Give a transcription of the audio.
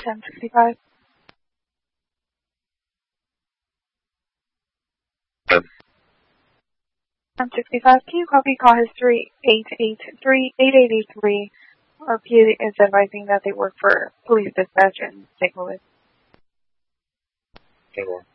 1065. 1065, can you copy call history 8883? RPA is advising that they work for police dispatch in St. Louis. Okay, well.